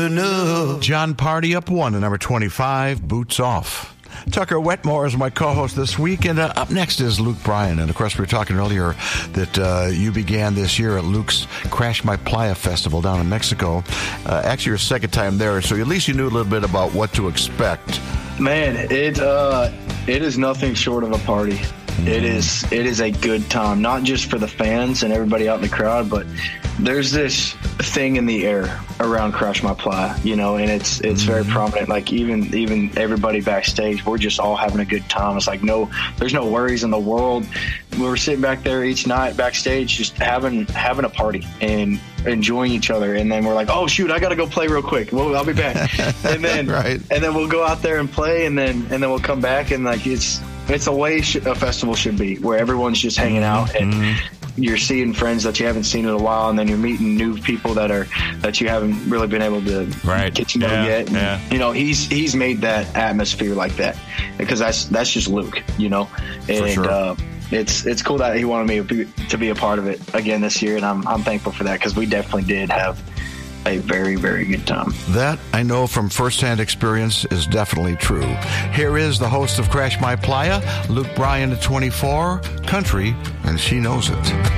enough. John Party up 1 to number 25, Boots Off. Tucker Wetmore is my co-host this week, and up next is Luke Bryan. And, of course, we were talking earlier that you began this year at Luke's Crash My Playa Festival down in Mexico. Actually, your second time there, so at least you knew a little bit about what to expect. Man, it is nothing short of a party. It is a good time, not just for the fans and everybody out in the crowd, but there's this thing in the air around Crash My Playa, and it's very prominent. Like even everybody backstage, we're just all having a good time. It's like there's no worries in the world. We're sitting back there each night backstage, just having a party and enjoying each other. And then we're like, oh shoot, I got to go play real quick. Well, I'll be back. And then right. And then we'll go out there and play, and then we'll come back, and like it's a way a festival should be, where everyone's just hanging out and you're seeing friends that you haven't seen in a while, and then you're meeting new people that you haven't really been able to get to know yet. And, he's made that atmosphere like that, because that's just Luke, and For sure. It's cool that he wanted me to be a part of it again this year, and I'm thankful for that, because we definitely did have a very, very good time. That, I know from firsthand experience, is definitely true. Here is the host of Crash My Playa, Luke Bryan at 24, country, and she knows it.